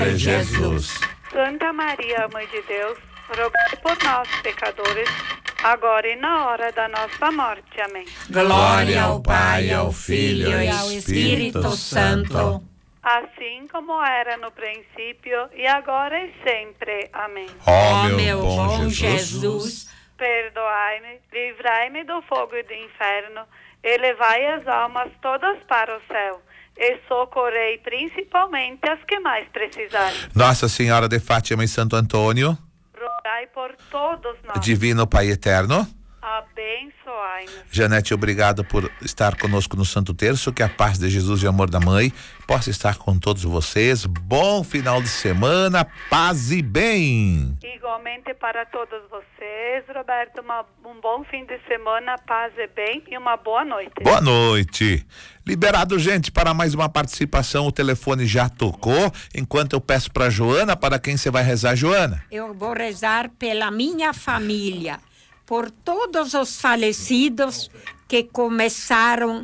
Jesus. Santa Maria, Mãe de Deus, rogai por nós, pecadores, agora e na hora da nossa morte. Amém. Glória ao Pai, ao Filho e ao Espírito Santo. Assim como era no princípio, e agora e sempre. Amém. Ó meu bom Jesus, perdoai-me, livrai-me do fogo e do inferno, e levai as almas todas para o céu, e socorrei principalmente as que mais precisarem. Nossa Senhora de Fátima e Santo Antônio, rogai por todos nós. Divino Pai Eterno, abençoai-nos. Janete, obrigado por estar conosco no Santo Terço, que a paz de Jesus e o amor da Mãe possa estar com todos vocês. Bom final de semana, paz e bem. Igualmente para todos vocês, Roberto, um bom fim de semana, paz e bem e uma boa noite. Boa noite. Liberado, gente, para mais uma participação. O telefone já tocou. Enquanto eu peço para Joana, para quem você vai rezar, Joana? Eu vou rezar pela minha família, por todos os falecidos que começaram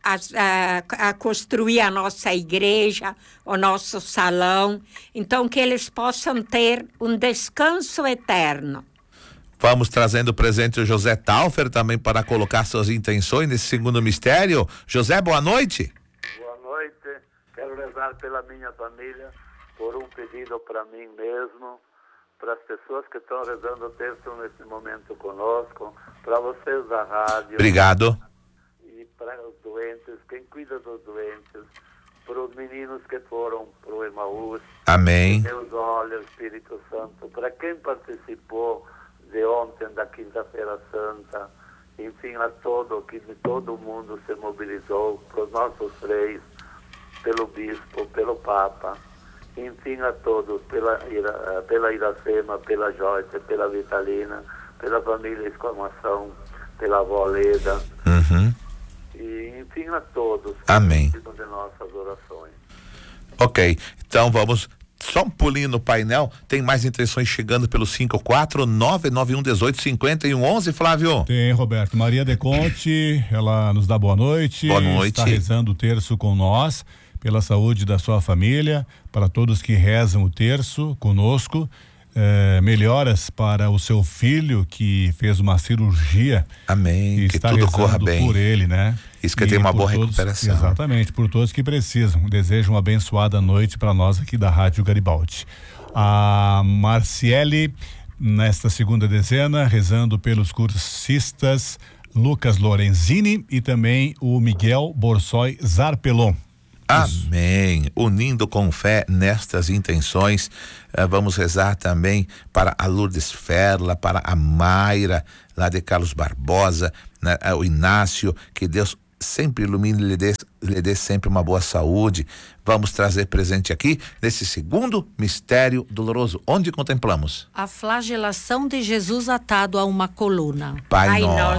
a construir a nossa igreja, o nosso salão, então que eles possam ter um descanso eterno. Vamos trazendo o presente o José Taufer também para colocar suas intenções nesse segundo mistério. José, boa noite. Boa noite. Quero rezar pela minha família, por um pedido para mim mesmo, para as pessoas que estão rezando o texto nesse momento conosco, para vocês da rádio. Obrigado. E para os doentes, quem cuida dos doentes, para os meninos que foram para o Emaús. Amém. Deus olha, o Espírito Santo, para quem participou de ontem, da Quinta-feira Santa, enfim, a todo mundo se mobilizou, para os nossos freis, pelo bispo, pelo Papa, enfim, a todos, pela Iracema, pela Joyce, pela Vitalina, pela família Exclamação, pela avó Leda, e enfim, a todos. Amém. De nossas orações. Ok, então vamos só um pulinho no painel. Tem mais intenções chegando pelo 54991185111, Flávio? Tem, Roberto. Maria de Conte, ela nos dá boa noite. Boa noite. Está rezando o terço com nós, pela saúde da sua família, para todos que rezam o terço conosco. Melhoras para o seu filho que fez uma cirurgia. Amém. Que está tudo corra bem por ele, né? Isso que tem uma boa recuperação. Exatamente, por todos que precisam. Desejo uma abençoada noite para nós aqui da Rádio Garibaldi. A Marciele, nesta segunda dezena, rezando pelos cursistas Lucas Lorenzini e também o Miguel Borsoi Zarpelon. Amém. Unindo com fé nestas intenções, vamos rezar também para a Lourdes Ferla, para a Mayra, lá de Carlos Barbosa, né, o Inácio, que Deus sempre ilumine e lhe dê sempre uma boa saúde. Vamos trazer presente aqui nesse segundo mistério doloroso, onde contemplamos a flagelação de Jesus atado a uma coluna. Pai nosso